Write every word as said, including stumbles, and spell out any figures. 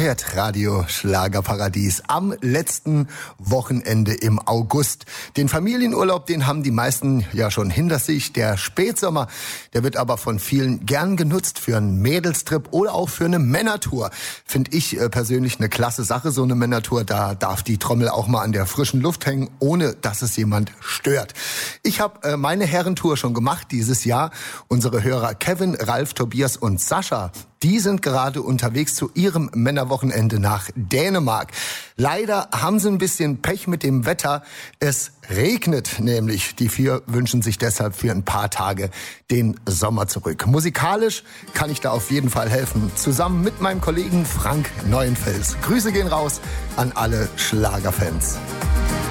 hört Radio Schlagerparadies am letzten Wochenende im August. Den Familienurlaub, den haben die meisten ja schon hinter sich. Der Spätsommer, der wird aber von vielen gern genutzt für einen Mädelstrip oder auch für eine Männertour. Finde ich äh, persönlich eine klasse Sache, so eine Männertour. Da darf die Trommel auch mal an der frischen Luft hängen, ohne dass es jemand stört. Ich habe äh, meine Herrentour schon gemacht dieses Jahr. Unsere Hörer Kevin, Ralf, Tobias und Sascha, die sind gerade unterwegs zu ihrem Männerwochenende nach Dänemark. Leider haben sie ein bisschen Pech mit dem Wetter. Es regnet nämlich. Die vier wünschen sich deshalb für ein paar Tage den Sommer zurück. Musikalisch kann ich da auf jeden Fall helfen. Zusammen mit meinem Kollegen Frank Neuenfels. Grüße gehen raus an alle Schlagerfans.